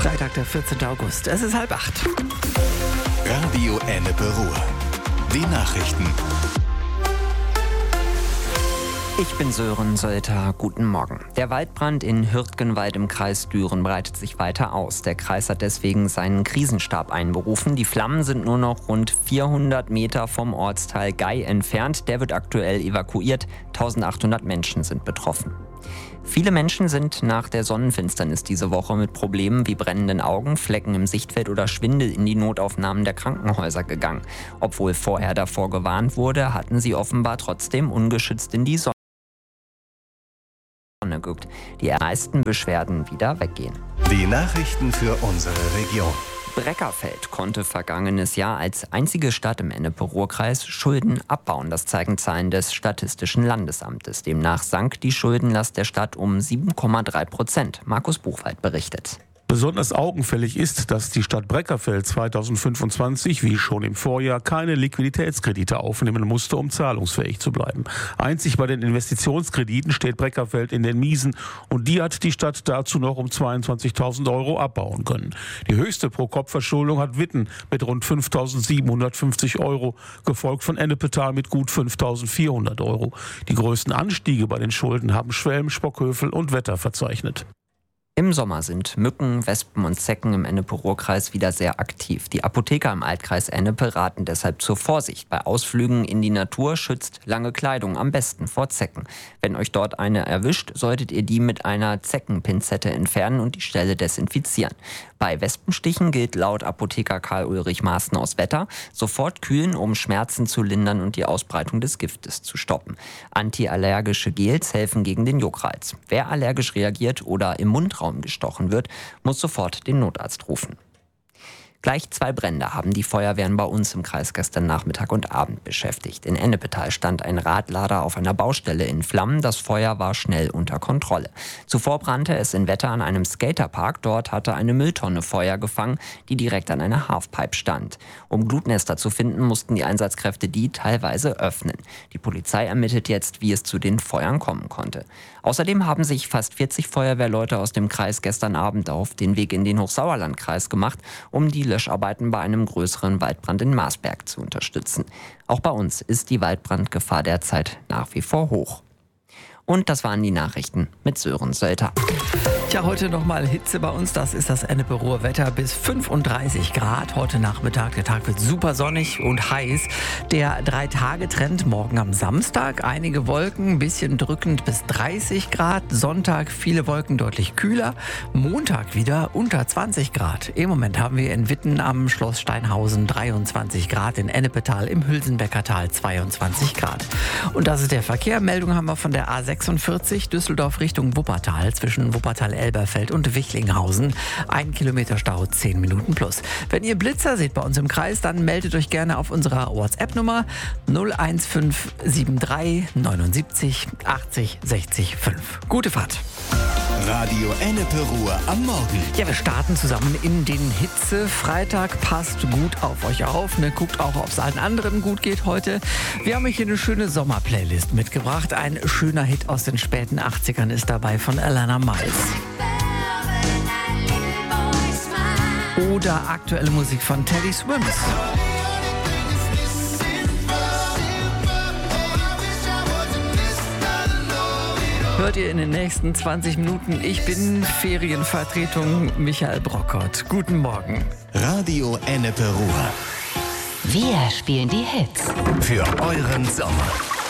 Freitag, der 14. August. Es ist 7:30. Radio Ennepe-Ruhr. Die Nachrichten. Ich bin Sören Sölter. Guten Morgen. Der Waldbrand in Hürtgenwald im Kreis Düren breitet sich weiter aus. Der Kreis hat deswegen seinen Krisenstab einberufen. Die Flammen sind nur noch rund 400 Meter vom Ortsteil Gei entfernt. Der wird aktuell evakuiert. 1800 Menschen sind betroffen. Viele Menschen sind nach der Sonnenfinsternis diese Woche mit Problemen wie brennenden Augen, Flecken im Sichtfeld oder Schwindel in die Notaufnahmen der Krankenhäuser gegangen. Obwohl vorher davor gewarnt wurde, hatten sie offenbar trotzdem ungeschützt in die Sonne geguckt. Die meisten Beschwerden wieder weggehen. Die Nachrichten für unsere Region. Breckerfeld konnte vergangenes Jahr als einzige Stadt im Ennepe-Ruhr-Kreis Schulden abbauen. Das zeigen Zahlen des Statistischen Landesamtes. Demnach sank die Schuldenlast der Stadt um 7,3%. Markus Buchwald berichtet. Besonders augenfällig ist, dass die Stadt Breckerfeld 2025, wie schon im Vorjahr, keine Liquiditätskredite aufnehmen musste, um zahlungsfähig zu bleiben. Einzig bei den Investitionskrediten steht Breckerfeld in den Miesen und die hat die Stadt dazu noch um 22.000 € abbauen können. Die höchste Pro-Kopf-Verschuldung hat Witten mit rund 5.750 €, gefolgt von Ennepetal mit gut 5.400 €. Die größten Anstiege bei den Schulden haben Schwelm, Spockhövel und Wetter verzeichnet. Im Sommer sind Mücken, Wespen und Zecken im Ennepe-Ruhr-Kreis wieder sehr aktiv. Die Apotheker im Altkreis Ennepe raten deshalb zur Vorsicht. Bei Ausflügen in die Natur schützt lange Kleidung am besten vor Zecken. Wenn euch dort eine erwischt, solltet ihr die mit einer Zeckenpinzette entfernen und die Stelle desinfizieren. Bei Wespenstichen gilt laut Apotheker Karl-Ulrich Maaßen aus Wetter sofort kühlen, um Schmerzen zu lindern und die Ausbreitung des Giftes zu stoppen. Antiallergische Gels helfen gegen den Juckreiz. Wer allergisch reagiert oder im Mundraum gestochen wird, muss sofort den Notarzt rufen. Gleich 2 Brände haben die Feuerwehren bei uns im Kreis gestern Nachmittag und Abend beschäftigt. In Ennepetal stand ein Radlader auf einer Baustelle in Flammen. Das Feuer war schnell unter Kontrolle. Zuvor brannte es in Wetter an einem Skaterpark. Dort hatte eine Mülltonne Feuer gefangen, die direkt an einer Halfpipe stand. Um Glutnester zu finden, mussten die Einsatzkräfte die teilweise öffnen. Die Polizei ermittelt jetzt, wie es zu den Feuern kommen konnte. Außerdem haben sich fast 40 Feuerwehrleute aus dem Kreis gestern Abend auf den Weg in den Hochsauerlandkreis gemacht, um die Löscharbeiten bei einem größeren Waldbrand in Marsberg zu unterstützen. Auch bei uns ist die Waldbrandgefahr derzeit nach wie vor hoch. Und das waren die Nachrichten mit Sören Sölter. Ja, heute nochmal Hitze bei uns. Das ist das Ennepe-Ruhr-Wetter bis 35 Grad. Heute Nachmittag, der Tag wird super sonnig und heiß. Der 3-Tage-Trend morgen am Samstag. Einige Wolken, ein bisschen drückend bis 30 Grad. Sonntag viele Wolken, deutlich kühler. Montag wieder unter 20 Grad. Im Moment haben wir in Witten am Schloss Steinhausen 23 Grad. In Ennepetal im Hülsenbecker Tal 22 Grad. Und das ist der Verkehr. Meldung haben wir von der A46 Düsseldorf Richtung Wuppertal zwischen Wuppertal-Elberfeld und Wichlinghausen. 1 Kilometer Stau, 10 Minuten plus. Wenn ihr Blitzer seht bei uns im Kreis, dann meldet euch gerne auf unserer WhatsApp-Nummer 01573 79 80 60 5. Gute Fahrt. Radio Ennepe-Ruhr am Morgen. Ja, wir starten zusammen in den Hitze-Freitag. Passt gut auf euch auf. Ne? Guckt auch, ob es allen anderen gut geht heute. Wir haben euch hier eine schöne Sommerplaylist mitgebracht. Ein schöner Hit aus den späten 80ern ist dabei von Alana Miles. Oder aktuelle Musik von Teddy Swims. Hört ihr in den nächsten 20 Minuten. Ich bin Ferienvertretung Michael Brockert. Guten Morgen. Radio Ennepe-Ruhr. Wir spielen die Hits. Für euren Sommer.